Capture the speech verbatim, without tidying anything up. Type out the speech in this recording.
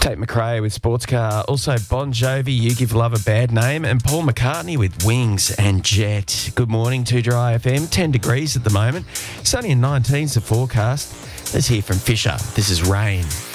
Tate McRae with Sports Car. Also Bon Jovi, You Give Love a Bad Name. And Paul McCartney with Wings and Jet. Good morning to Dry F M. ten degrees at the moment. Sunny and nineteen's the forecast. Let's hear from Fisher. This is Rain.